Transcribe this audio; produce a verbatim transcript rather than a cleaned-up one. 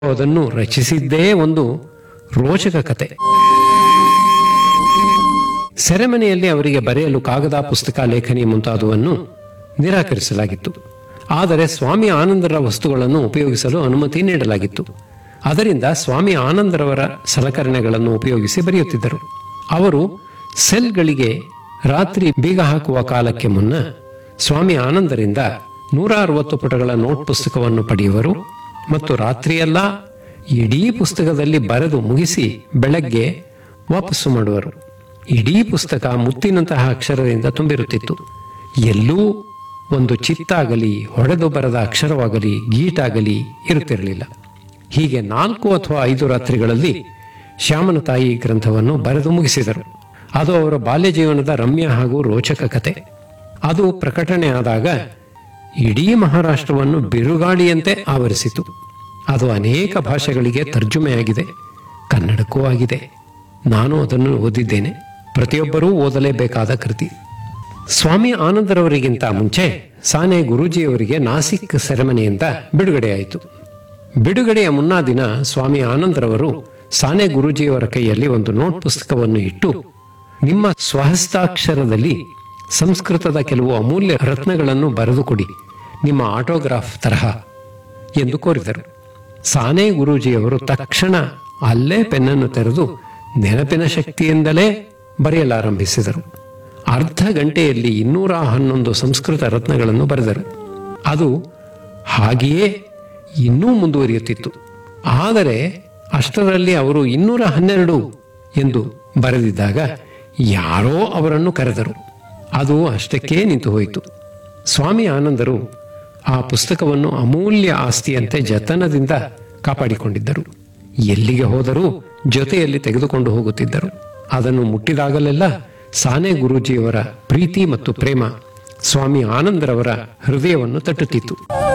ಅದನ್ನು ರಚಿಸಿದ್ದೇ ಒಂದು ರೋಚಕ ಕತೆ. ಸೆರೆಮನೆಯಲ್ಲಿ ಅವರಿಗೆ ಬರೆಯಲು ಕಾಗದ, ಪುಸ್ತಕ, ಲೇಖನಿ ಮುಂತಾದವನ್ನು ನಿರಾಕರಿಸಲಾಗಿತ್ತು. ಆದರೆ ಸ್ವಾಮಿ ಆನಂದರ ವಸ್ತುಗಳನ್ನು ಉಪಯೋಗಿಸಲು ಅನುಮತಿ ನೀಡಲಾಗಿತ್ತು. ಅದರಿಂದ ಸ್ವಾಮಿ ಆನಂದರವರ ಸಲಕರಣೆಗಳನ್ನು ಉಪಯೋಗಿಸಿ ಬರೆಯುತ್ತಿದ್ದರು. ಅವರು ಸೆಲ್ಗಳಿಗೆ ರಾತ್ರಿ ಬೀಗ ಹಾಕುವ ಕಾಲಕ್ಕೆ ಮುನ್ನ ಸ್ವಾಮಿ ಆನಂದರಿಂದ ನೂರ ಅರವತ್ತು ಪುಟಗಳ ನೋಟ್ ಪುಸ್ತಕವನ್ನು ಪಡೆಯುವರು ಮತ್ತು ರಾತ್ರಿಯೆಲ್ಲ ಇಡೀ ಪುಸ್ತಕದಲ್ಲಿ ಬರೆದು ಮುಗಿಸಿ ಬೆಳಗ್ಗೆ ವಾಪಸ್ಸು ಮಾಡುವರು. ಇಡೀ ಪುಸ್ತಕ ಮುತ್ತಿನಂತಹ ಅಕ್ಷರದಿಂದ ತುಂಬಿರುತ್ತಿತ್ತು. ಎಲ್ಲೂ ಒಂದು ಚಿತ್ತಾಗಲಿ, ಹೊಡೆದು ಬರದ ಅಕ್ಷರವಾಗಲಿ, ಗೀಟಾಗಲಿ ಇರುತ್ತಿರಲಿಲ್ಲ. ಹೀಗೆ ನಾಲ್ಕು ಅಥವಾ ಐದು ರಾತ್ರಿಗಳಲ್ಲಿ ಶ್ಯಾಮನ ತಾಯಿ ಗ್ರಂಥವನ್ನು ಬರೆದು ಮುಗಿಸಿದರು. ಅದು ಅವರ ಬಾಲ್ಯ ಜೀವನದ ರಮ್ಯ ಹಾಗೂ ರೋಚಕ ಕತೆ. ಅದು ಪ್ರಕಟಣೆಯಾದಾಗ ಇಡೀ ಮಹಾರಾಷ್ಟ್ರವನ್ನು ಬಿರುಗಾಳಿಯಂತೆ ಆವರಿಸಿತು. ಅದು ಅನೇಕ ಭಾಷೆಗಳಿಗೆ ತರ್ಜುಮೆಯಾಗಿದೆ, ಕನ್ನಡಕ್ಕೂ ಆಗಿದೆ. ನಾನು ಅದನ್ನು ಓದಿದ್ದೇನೆ. ಪ್ರತಿಯೊಬ್ಬರೂ ಓದಲೇಬೇಕಾದ ಕೃತಿ. ಸ್ವಾಮಿ ಆನಂದರವರಿಗಿಂತ ಮುಂಚೆ ಸಾನೆ ಗುರೂಜಿಯವರಿಗೆ ನಾಸಿಕ್ ಸೆರೆಮನೆಯಿಂದ ಬಿಡುಗಡೆಯಾಯಿತು. ಬಿಡುಗಡೆಯ ಮುನ್ನಾ ದಿನ ಸ್ವಾಮಿ ಆನಂದರವರು ಸಾನೆ ಗುರೂಜಿಯವರ ಕೈಯಲ್ಲಿ ಒಂದು ನೋಟ್ ಪುಸ್ತಕವನ್ನು ಇಟ್ಟು, ನಿಮ್ಮ ಸ್ವಹಸ್ತಾಕ್ಷರದಲ್ಲಿ ಸಂಸ್ಕೃತದ ಕೆಲವು ಅಮೂಲ್ಯ ರತ್ನಗಳನ್ನು ಬರೆದುಕೊಡಿ, ನಿಮ್ಮ ಆಟೋಗ್ರಾಫ್ ತರಹ ಎಂದು ಕೋರಿದರು. ಸಾನೆ ಗುರೂಜಿಯವರು ತಕ್ಷಣ ಅಲ್ಲೇ ಪೆನ್ನನ್ನು ತೆರೆದು ನೆನಪಿನ ಶಕ್ತಿಯಿಂದಲೇ ಬರೆಯಲಾರಂಭಿಸಿದರು. ಅರ್ಧ ಗಂಟೆಯಲ್ಲಿ ಇನ್ನೂರ ಹನ್ನೊಂದು ಸಂಸ್ಕೃತ ರತ್ನಗಳನ್ನು ಬರೆದರು. ಅದು ಹಾಗೆಯೇ ಇನ್ನೂ ಮುಂದುವರಿಯುತ್ತಿತ್ತು. ಆದರೆ ಅಷ್ಟರಲ್ಲಿ ಅವರು ಇನ್ನೂರ ಹನ್ನೆರಡು ಎಂದು ಬರೆದಿದ್ದಾಗ ಯಾರೋ ಅವರನ್ನು ಕರೆದರು. ಅದು ಅಷ್ಟಕ್ಕೇ ನಿಂತು ಹೋಯಿತು. ಸ್ವಾಮಿ ಆನಂದರು ಆ ಪುಸ್ತಕವನ್ನು ಅಮೂಲ್ಯ ಆಸ್ತಿಯಂತೆ ಜತನದಿಂದ ಕಾಪಾಡಿಕೊಂಡಿದ್ದರು. ಎಲ್ಲಿಗೆ ಹೋದರೂ ಜೊತೆಯಲ್ಲಿ ತೆಗೆದುಕೊಂಡು ಹೋಗುತ್ತಿದ್ದರು. ಅದನ್ನು ಮುಟ್ಟಿದಾಗಲೆಲ್ಲ ಸಾನೆ ಗುರೂಜಿಯವರ ಪ್ರೀತಿ ಮತ್ತು ಪ್ರೇಮ ಸ್ವಾಮಿ ಆನಂದರವರ ಹೃದಯವನ್ನು ತಟ್ಟುತ್ತಿತ್ತು.